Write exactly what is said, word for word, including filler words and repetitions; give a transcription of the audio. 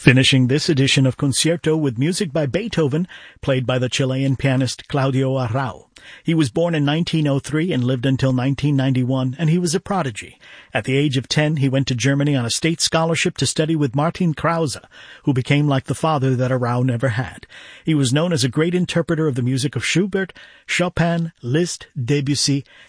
Finishing this edition of Concierto with music by Beethoven, played by the Chilean pianist Claudio Arrau. He was born in nineteen oh three and lived until nineteen ninety-one, and he was a prodigy. At the age of ten, he went to Germany on a state scholarship to study with Martin Krause, who became like the father that Arrau never had. He was known as a great interpreter of the music of Schubert, Chopin, Liszt, Debussy,